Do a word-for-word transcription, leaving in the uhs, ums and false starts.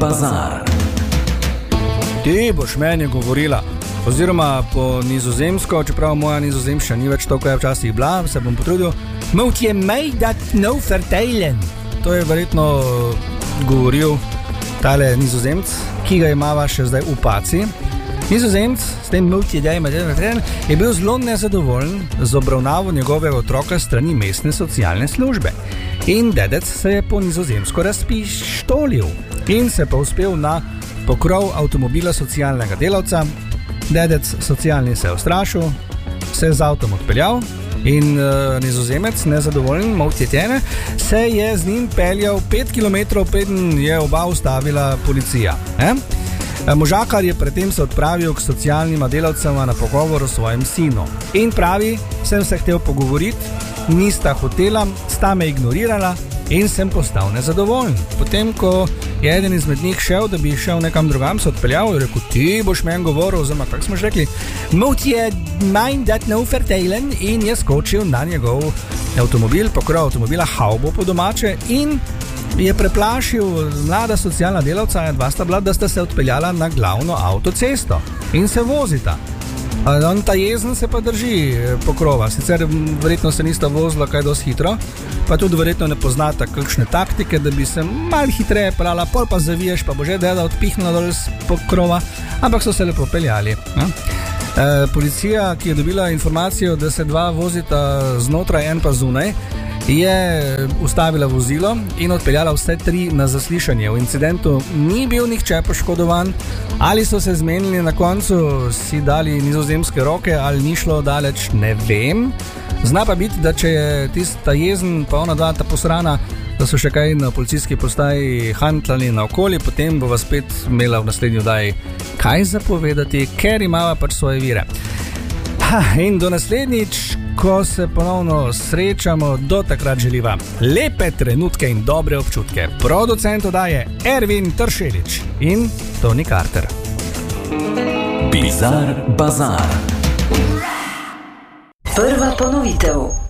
bazar. Ti boš meni govorila, oziroma po nizozemsko, čeprav moja nizozemščina ni več to, ko je včasih bila, se bom potrudil. Moet je mij dat nou vertellen? To je verjetno govoril tale nizozemc, ki ga imava še zdaj v paci. Nizozemc s tem moet je daj vertellen je bil zelo nezadovoljen z obravnavo njegovega otroka strani mestne socialne službe. In dedec se je po nizozemsko razpištolil in se pa uspel na pokrov avtomobila socialnega delavca. Dedec socialni se je ustrašil, se je z avtom odpeljal in uh, nizozemec, nezadovoljen, moltjetjene, se je z njim peljal pet kilometrov, preden je oba ustavila policija. Eh? Možakar je predtem se odpravil k socialnima delavcema na pogovor o svojem sinu. In pravi, sem se hotel pogovoriti, nista hotela, sta me ignorirala in sem postal nezadovoljen. Potem, ko je eden izmed njih šel, da bi šel nekam drugam, se odpeljal in rekel, ti boš meni govoril, oziroma kako smo že rekli, moet je mijn dat nou vertellen, in je skočil na njegov avtomobil, pokrov avtomobila, haubo po domače, in je preplašil mlada socialna delavca, dva sta bila, da sta se odpeljala na glavno avtocesto in se vozita. On ta jezen se pa drži pokrova, sicer verjetno se nista vozila kaj dosti hitro, pa tudi verjetno ne poznata kakšne taktike, da bi se malo hitreje peljala, pol pa zaviješ, pa bo že deda odpihnila dol z pokrova, ampak so se lepo peljali. No? E, policija, ki je dobila informacijo, da se dva vozita znotraj, en pa zunaj, je ustavila vozilo in odpeljala vse tri na zaslišanje. V incidentu ni bil nihče poškodovan, ali so se zmenili na koncu, si dali nizozemske roke ali ni šlo daleč, ne vem. Zna pa biti, da če je tista jezen pa ona dva ta posrana, da so še kaj na policijski postaji hantlali naokoli, potem bo vas spet imela v naslednji oddaji kaj zapovedati, ker imava pač svoje vire. Ha, in do naslednjič, ko se ponovno srečamo, do takrat želiva lepe trenutke in dobre občutke. Producent oddaje Ervin Tršelič in Tony Carter. Bizar bazar. Prva ponovitev.